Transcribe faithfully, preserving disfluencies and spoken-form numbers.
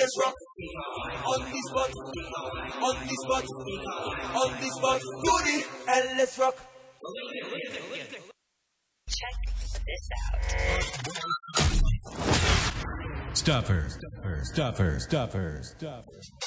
let's rock. On the spot, on the spot, on the spot. Do the and let's rock. Check this out. Stuffer, stuffer, stuffer, stuffer, stuffer.